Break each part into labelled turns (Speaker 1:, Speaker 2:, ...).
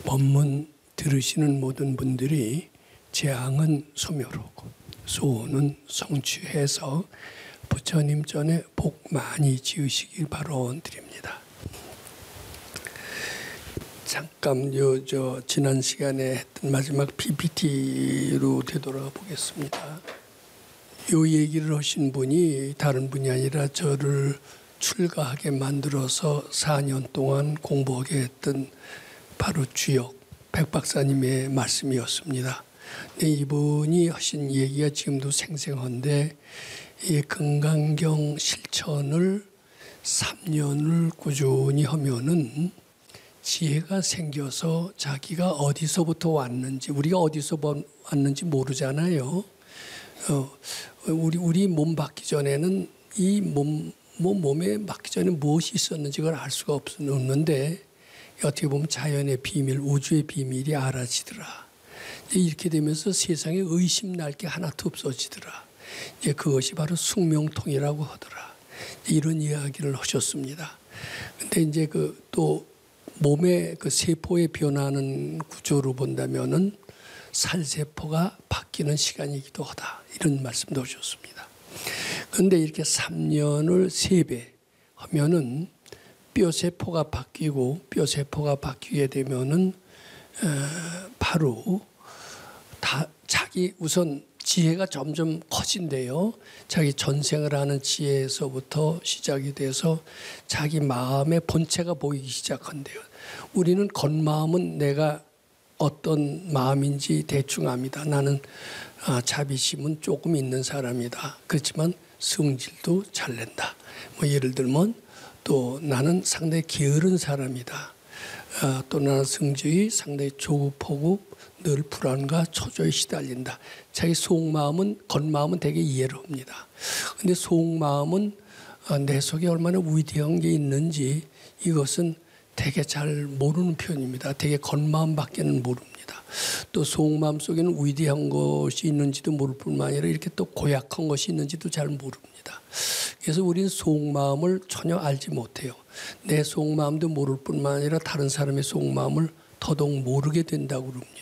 Speaker 1: 법문 들으시는 모든 분들이 재앙은 소멸하고 소원은 성취해서 부처님 전에 복 많이 지으시길 바라드립니다. 잠깐 지난 시간에 했던 마지막 PPT로 되돌아가 보겠습니다. 요 얘기를 하신 분이 다른 분이 아니라 저를 출가하게 만들어서 4년 동안 공부하게 했던 바로 주역 백 박사님의 말씀이었습니다. 이분이 하신 얘기가 지금도 생생한데 이 금강경 실천을 3년을 꾸준히 하면은 지혜가 생겨서 자기가 어디서부터 왔는지, 우리가 어디서 왔는지 모르잖아요. 우리 몸 받기 전에는 이 몸에 맞기 전에 무엇이 있었는지 그걸 알 수가 없는데 어떻게 보면 자연의 비밀, 우주의 비밀이 알아지더라. 이렇게 되면서 세상에 의심 날 게 하나도 없어지더라. 이제 그것이 바로 숙명통이라고 하더라. 이런 이야기를 하셨습니다. 근데 이제 또 몸의 세포의 변하는 구조로 본다면은 살세포가 바뀌는 시간이기도 하다. 이런 말씀도 하셨습니다. 그런데 이렇게 3년을 3배 하면은 뼈세포가 바뀌고 뼈세포가 바뀌게 되면은 바로 자기 우선 지혜가 점점 커진대요. 자기 전생을 하는 지혜에서부터 시작이 돼서 자기 마음의 본체가 보이기 시작한대요. 우리는 겉마음은 내가 어떤 마음인지 대충 압니다. 나는 자비심은 조금 있는 사람이다. 그렇지만 성질도 잘 낸다. 예를 들면 또 나는 상당히 게으른 사람이다. 또 나는 성질이 상당히 조급하고 늘 불안과 초조에 시달린다. 자기 속마음은 겉마음은 되게 이해를 합니다. 그런데 속마음은 내 속에 얼마나 위대한 게 있는지 이것은 되게 잘 모르는 편입니다. 되게 겉마음밖에는 모릅니다. 또 속마음 속에는 위대한 것이 있는지도 모를 뿐만 아니라 이렇게 또 고약한 것이 있는지도 잘 모릅니다. 그래서 우리는 속마음을 전혀 알지 못해요. 내 속마음도 모를 뿐만 아니라 다른 사람의 속마음을 더더욱 모르게 된다고 그럽니다.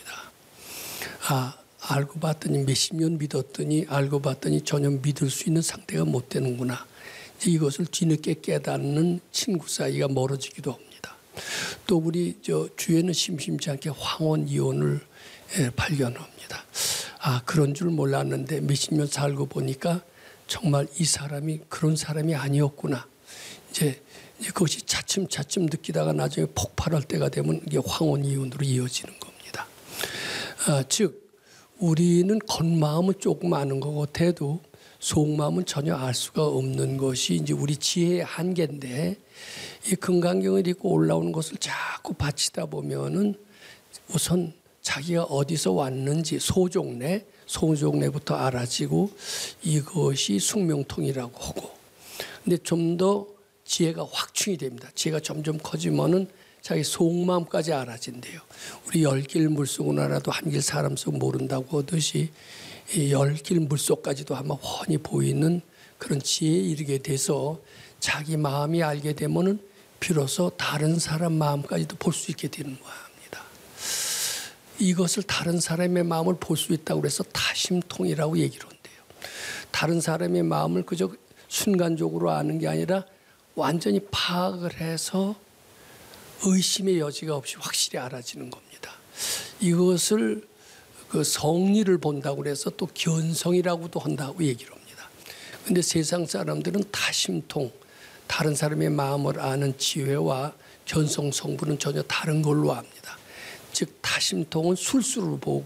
Speaker 1: 알고 봤더니 몇십 년 믿었더니 알고 봤더니 전혀 믿을 수 있는 상태가 못 되는구나. 이것을 뒤늦게 깨닫는 친구 사이가 멀어지기도 합니다. 또 우리 주에는 심심치 않게 황혼이혼을 발견합니다. 그런 줄 몰랐는데 몇십 년 살고 보니까 정말 이 사람이 그런 사람이 아니었구나. 이제 그것이 차츰차츰 느끼다가 나중에 폭발할 때가 되면 이게 황혼이혼으로 이어지는 겁니다. 즉 우리는 겉마음은 조금 아는 것 같아도 속마음은 전혀 알 수가 없는 것이 이제 우리 지혜의 한계인데 이 금강경을 읽고 올라오는 것을 자꾸 바치다 보면은 우선 자기가 어디서 왔는지 소종래부터 알아지고 이것이 숙명통이라고 하고 근데 좀 더 지혜가 확충이 됩니다. 지혜가 점점 커지면은 자기 속마음까지 알아진대요. 우리 10길 물속은 알아도 한 길 사람 속 모른다고 하듯이 이 10길 물속까지도 아마 훤히 보이는 그런 지혜에 이르게 돼서 자기 마음이 알게 되면은 비로소 다른 사람 마음까지도 볼 수 있게 되는 겁니다. 이것을 다른 사람의 마음을 볼 수 있다고 해서 타심통이라고 얘기를 한대요. 다른 사람의 마음을 그저 순간적으로 아는 게 아니라 완전히 파악을 해서 의심의 여지가 없이 확실히 알아지는 겁니다. 이것을 성리를 본다고 해서 또 견성이라고도 한다고 얘기를 합니다. 그런데 세상 사람들은 타심통, 다른 사람의 마음을 아는 지혜와 견성 성분은 전혀 다른 걸로 압니다. 즉 타심통은 술수를 보고